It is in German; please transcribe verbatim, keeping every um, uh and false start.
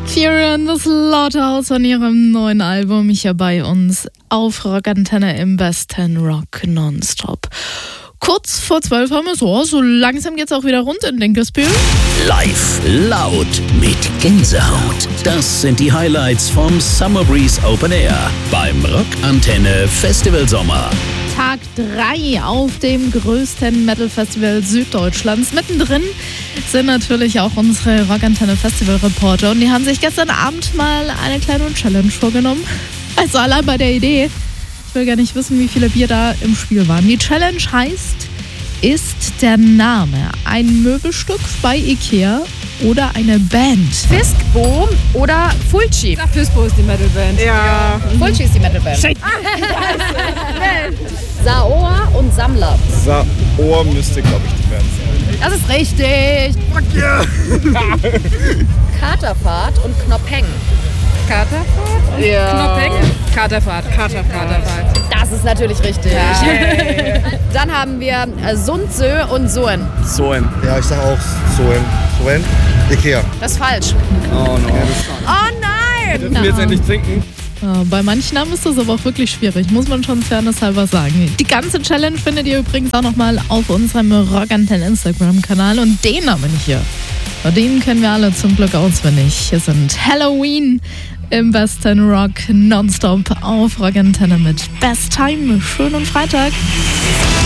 Fury and the Slaughterhouse von ihrem neuen Album hier bei uns auf Rockantenne im besten Rock nonstop. Kurz vor zwölf haben wir so, so langsam geht's auch wieder rund in Dinkelsbühl. Live, laut, mit Gänsehaut. Das sind die Highlights vom Summer Breeze Open Air beim Rockantenne Festival Sommer. Tag drei auf dem größten Metal-Festival Süddeutschlands. Mittendrin sind natürlich auch unsere Rockantenne-Festival-Reporter und die haben sich gestern Abend mal eine kleine Challenge vorgenommen. Also allein bei der Idee, ich will gar nicht wissen, wie viele Bier da im Spiel waren. Die Challenge heißt, ist der Name ein Möbelstück bei Ikea oder eine Band? Fiskbo oder Fulci? Ja, Fiskbo ist die Metalband. Ja. Fulci ist die Metalband. Saoa und Sammler. Saoa müsste, glaube ich, die Band sein. Das ist richtig. Fuck yeah! Katerfahrt und Knoppeng. Katerfahrt und Ja. Knoppeng? Katerfahrt. Katerfahrt. Katerfahrt. Das ist natürlich richtig. Dann haben wir äh, Sundsö und Soen. Soen. Ja, ich sag auch Soen. Soen? Ikea. Das ist falsch. Oh no. Oh nein! Dürfen wir jetzt endlich trinken? Ja, bei manchen Namen ist das aber auch wirklich schwierig, muss man schon fairnesshalber sagen. Die ganze Challenge findet ihr übrigens auch nochmal auf unserem Rockantenne Instagram-Kanal und den Namen hier, den kennen wir alle zum Glück auswendig. Hier sind Halloween im besten Rock nonstop auf Rockantenne mit Best Time. Schönen Freitag.